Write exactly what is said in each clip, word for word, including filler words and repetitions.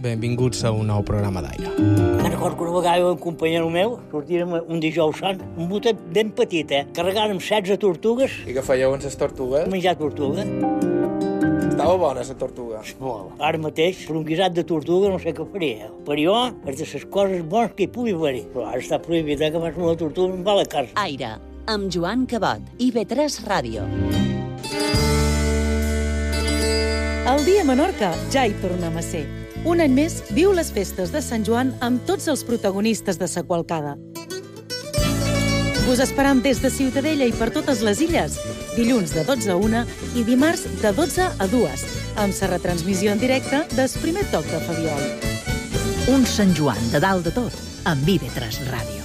benvinguts a un nou programa d'Aire. Me'n recordo que una vegada un companyero meu sortirem un dijous sant, un botet ben petit, eh? Carregàrem setze tortugues. I què fèieu amb les tortugues? Menjar tortuga. Estava bona, la tortuga. Molt. Ara mateix, per un guisat de tortuga no sé què faria. Per jo, és de les coses bones que hi pugui haver-hi. Però ara està prohibit, eh, que fas una tortuga amb la carn. Aire, amb Joan Cabot, I V tres Ràdio. El dia a Menorca ja hi tornem a ser. Un any més viu les festes de Sant Joan amb tots els protagonistes de sa qualcada. Us esperam des de Ciutadella i per totes les illes, dilluns de dotze a una i dimarts de dotze a dues, amb sa retransmissió en directe del primer toc de Fabiol. Un Sant Joan de dalt de tot, amb I V tres Ràdio.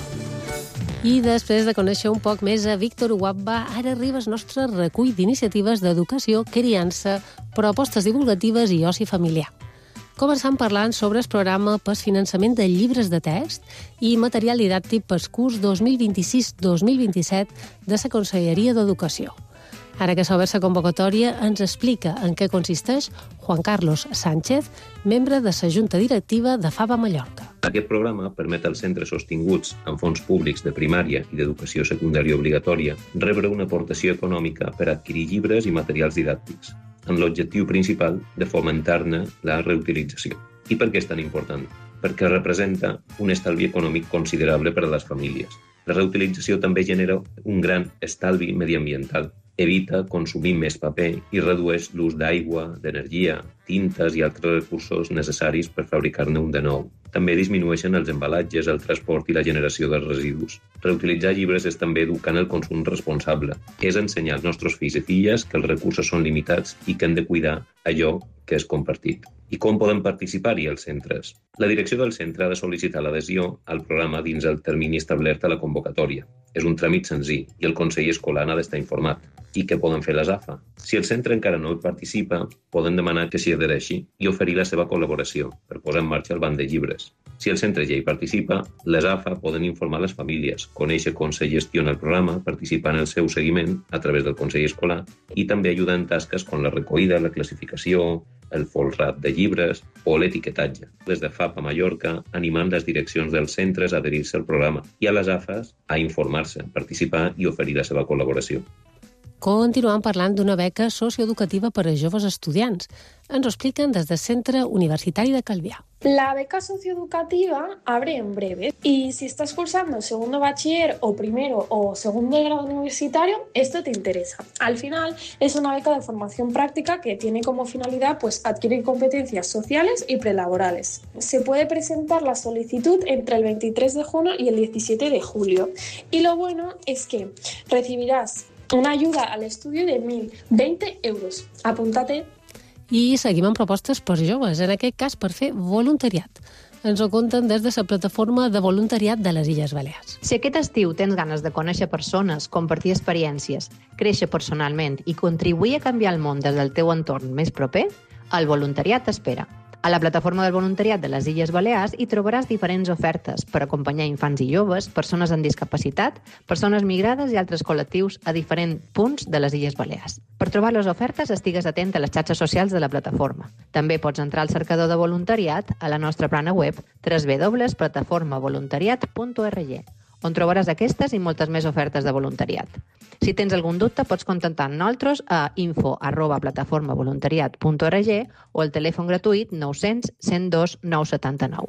I després de conèixer un poc més a Víctor Uwabba, ara arriba el nostre recull d'iniciatives d'educació, criança, propostes divulgatives i oci familiar. Començant parlant sobre el programa per finançament de llibres de text i material didàctic pel curs dos mil vint-i-sis dos mil vint-i-set de la Conselleria d'Educació. Ara que s'ha obert la convocatòria, ens explica en què consisteix Juan Carlos Sánchez, membre de la Junta Directiva de Faba Mallorca. Aquest programa permet als centres sostinguts amb fons públics de primària i d'educació secundària obligatòria rebre una aportació econòmica per adquirir llibres i materials didàctics, amb l'objectiu principal de fomentar-ne la reutilització. I per què és tan important? Perquè representa un estalvi econòmic considerable per a les famílies. La reutilització també genera un gran estalvi mediambiental. Evita consumir més paper i redueix l'ús d'aigua, d'energia, tintes i altres recursos necessaris per fabricar-ne un de nou. També disminueixen els embalatges, el transport i la generació de residus. Reutilitzar llibres és també educar en el consum responsable. És ensenyar als nostres fills i filles que els recursos són limitats i que hem de cuidar allò que és compartit. I com poden participar-hi els centres? La direcció del centre ha de sol·licitar l'adhesió al programa dins el termini establert a la convocatòria. És un tràmit senzill i el Consell Escolar ha d'estar informat. I què poden fer les A F A? Si el centre encara no hi participa, poden demanar que s'hi adhereixi i oferir la seva col·laboració per posar en marxa el banc de llibres. Si el centre ja hi participa, les A F A poden informar les famílies, conèixer com se gestiona el programa, participar en el seu seguiment a través del Consell Escolar i també ajudar en tasques com la recollida, la classificació, el folrat de llibres o l'etiquetatge. Des de Faba Mallorca, animant les direccions dels centres a adherir-se al programa i a les A F As a informar-se, participar i oferir la seva col·laboració. Continuem parlant d'una beca socioeducativa per a joves estudiants. Ens ho expliquen des del Centre Universitari de Calvià. La beca socioeducativa abre en breve y si estás cursando segundo bachiller o primero o segundo de grado universitario, esto te interesa. Al final es una beca de formación práctica que tiene como finalidad pues, adquirir competencias sociales y prelaborales. Se puede presentar la solicitud entre el veintitrés de junio y el diecisiete de julio. Y lo bueno es que recibirás una ayuda al estudio de mil veinte euros. Apúntate. I seguim amb propostes per joves, en aquest cas per fer voluntariat. Ens ho conten des de la plataforma de voluntariat de les Illes Balears. Si aquest estiu tens ganes de conèixer persones, compartir experiències, créixer personalment i contribuir a canviar el món des del teu entorn més proper, el voluntariat t'espera. A la plataforma del voluntariat de les Illes Balears hi trobaràs diferents ofertes per acompanyar infants i joves, persones amb discapacitat, persones migrades i altres col·lectius a diferents punts de les Illes Balears. Per trobar les ofertes, estigues atent a les xarxes socials de la plataforma. També pots entrar al cercador de voluntariat a la nostra plana web w w w punt plataforma voluntariat punt org, on trobaràs aquestes i moltes més ofertes de voluntariat. Si tens algun dubte, pots contactar amb nosaltres a info arroba plataforma voluntariat punt org o al telèfon gratuït nou cents cent dos nou setanta nou.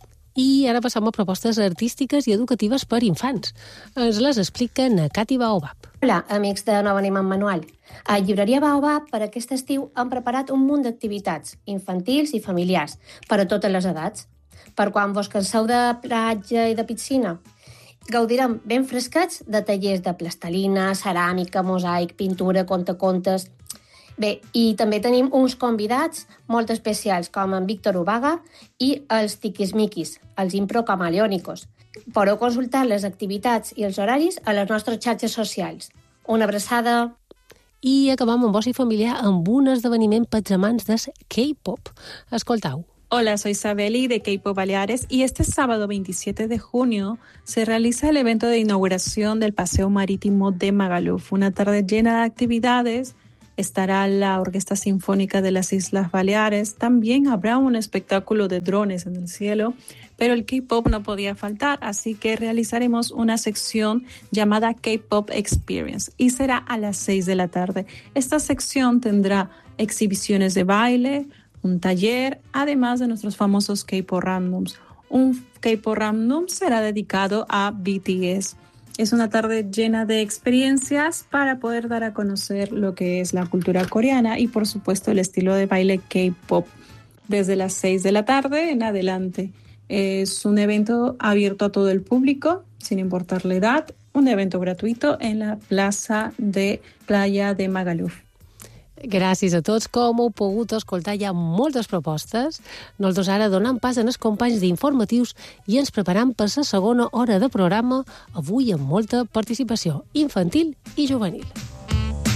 I ara passam a propostes artístiques i educatives per infants. Ens les explica na Cati Baobab. Hola, amics de Nova Ànima en Manuel. A Llibreria Baobab, per aquest estiu, han preparat un munt d'activitats infantils i familiars per a totes les edats. Per quan vos canseu de platja i de piscina, gaudirem ben fresquets de tallers de plastelina, ceràmica, mosaic, pintura, contacontes. Bé, i també tenim uns convidats molt especials, com en Víctor Uwabba i els Tiquismiquis, els improcamaleònicos. Podeu consultar les activitats i els horaris a les nostres xarxes socials. Una abraçada. I acabam amb oci familiar amb un esdeveniment pels amants del K-pop. Escoltau. Hola, soy Sabeli de K-pop Baleares y este sábado veintisiete de junio se realiza el evento de inauguración del Paseo Marítimo de Magaluf, una tarde llena de actividades estará la Orquesta Sinfónica de las Islas Baleares, también habrá un espectáculo de drones en el cielo, pero el K-pop no podía faltar, así que realizaremos una sección llamada K-pop Experience y será a las seis de la tarde. Esta sección tendrá exhibiciones de baile, un taller, además de nuestros famosos K-pop Randoms. Un K-pop Random será dedicado a B T S. Es una tarde llena de experiencias para poder dar a conocer lo que es la cultura coreana y, por supuesto, el estilo de baile K-pop desde las seis de la tarde en adelante. Es un evento abierto a todo el público, sin importar la edad, un evento gratuïto en la plaça de Playa de Magaluf. Gràcies a tots. Com heu pogut escoltar, hi ha moltes propostes. Nosaltres ara donem pas als companys d'informatius i ens preparam per la segona hora de programa, avui amb molta participació infantil i juvenil.